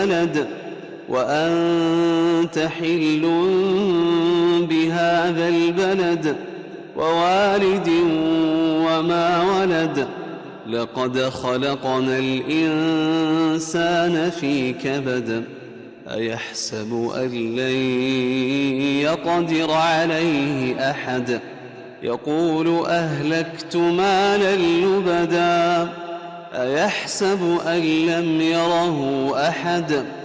بلد وأنت حل بهذا البلد ووالد وما ولد لقد خلقنا الإنسان في كبد أيحسب أن لن يقدر عليه أحد يقول أهلكت مالا لبدا أيحسب أن لم يره أحد